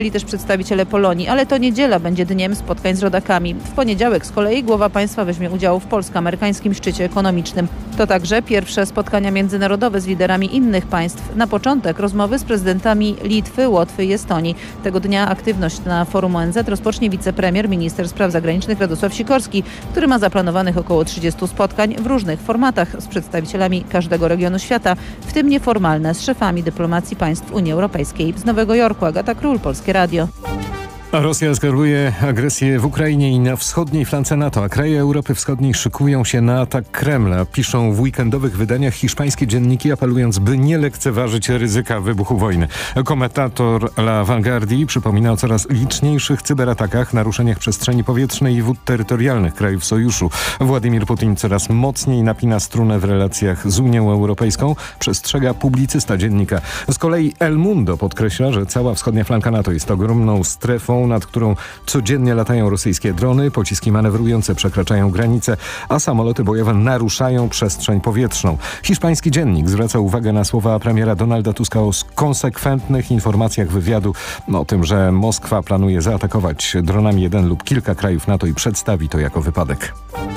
Byli też przedstawiciele Polonii, ale to niedziela będzie dniem spotkań z rodakami. W poniedziałek z kolei głowa państwa weźmie udział w polsko-amerykańskim szczycie ekonomicznym. To także pierwsze spotkania międzynarodowe z liderami innych państw. Na początek rozmowy z prezydentami Litwy, Łotwy i Estonii. Tego dnia aktywność na forum ONZ rozpocznie wicepremier, minister spraw zagranicznych Radosław Sikorski, który ma zaplanowanych około 30 spotkań w różnych formatach z przedstawicielami każdego regionu świata, w tym nieformalne z szefami dyplomacji państw Unii Europejskiej. Z Nowego Jorku Agata Król, Polskie Radio. Rosja eskaluje agresję w Ukrainie i na wschodniej flance NATO, a kraje Europy Wschodniej szykują się na atak Kremla. Piszą w weekendowych wydaniach hiszpańskie dzienniki, apelując, by nie lekceważyć ryzyka wybuchu wojny. Komentator La Vanguardii przypomina o coraz liczniejszych cyberatakach, naruszeniach przestrzeni powietrznej i wód terytorialnych krajów sojuszu. Władimir Putin coraz mocniej napina strunę w relacjach z Unią Europejską, przestrzega publicysta dziennika. Z kolei El Mundo podkreśla, że cała wschodnia flanka NATO jest ogromną strefą, nad którą codziennie latają rosyjskie drony, pociski manewrujące przekraczają granice, a samoloty bojowe naruszają przestrzeń powietrzną. Hiszpański dziennik zwraca uwagę na słowa premiera Donalda Tuska o konsekwentnych informacjach wywiadu o tym, że Moskwa planuje zaatakować dronami jeden lub kilka krajów NATO i przedstawi to jako wypadek.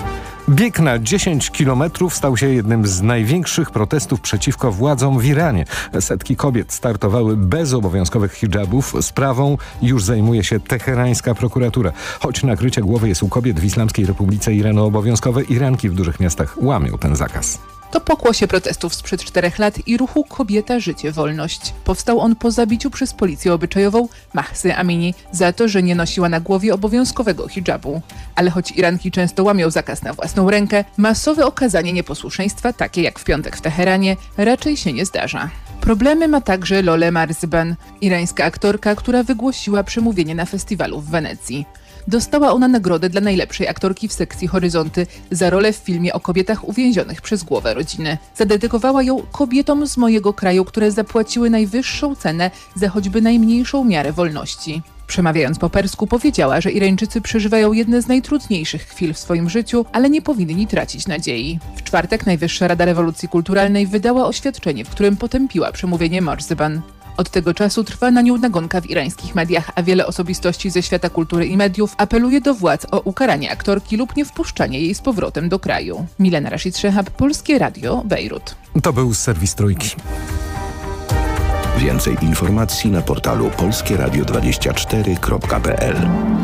Bieg na 10 kilometrów stał się jednym z największych protestów przeciwko władzom w Iranie. Setki kobiet startowały bez obowiązkowych hijabów. Sprawą już zajmuje się teherańska prokuratura. Choć nakrycie głowy jest u kobiet w Islamskiej Republice Iranu obowiązkowe, Iranki w dużych miastach łamią ten zakaz. To pokłosie protestów sprzed 4 lat i ruchu Kobieta, Życie, Wolność. Powstał on po zabiciu przez policję obyczajową Mahsy Amini za to, że nie nosiła na głowie obowiązkowego hijabu. Ale choć Iranki często łamią zakaz na własną rękę, masowe okazanie nieposłuszeństwa, takie jak w piątek w Teheranie, raczej się nie zdarza. Problemy ma także Lole Marzban, irańska aktorka, która wygłosiła przemówienie na festiwalu w Wenecji. Dostała ona nagrodę dla najlepszej aktorki w sekcji Horyzonty za rolę w filmie o kobietach uwięzionych przez głowę rodziny. Zadedykowała ją kobietom z mojego kraju, które zapłaciły najwyższą cenę za choćby najmniejszą miarę wolności. Przemawiając po persku powiedziała, że Irańczycy przeżywają jedne z najtrudniejszych chwil w swoim życiu, ale nie powinni tracić nadziei. W czwartek Najwyższa Rada Rewolucji Kulturalnej wydała oświadczenie, w którym potępiła przemówienie Marzban. Od tego czasu trwa na nią nagonka w irańskich mediach, a wiele osobistości ze świata kultury i mediów apeluje do władz o ukaranie aktorki lub nie wpuszczanie jej z powrotem do kraju. Milena Rashid-Szehab, Polskie Radio, Bejrut. To był serwis Trójki. Więcej informacji na portalu polskieradio24.pl.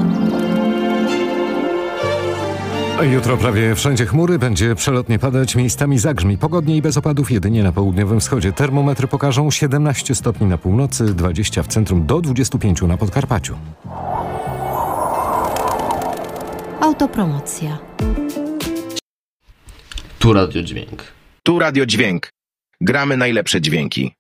Jutro prawie wszędzie chmury, będzie przelotnie padać, miejscami zagrzmi. Pogodnie i bez opadów jedynie na południowym wschodzie. Termometry pokażą 17 stopni na północy, 20 w centrum, do 25 na Podkarpaciu. Autopromocja. Tu Radio Dźwięk. Tu Radio Dźwięk. Gramy najlepsze dźwięki.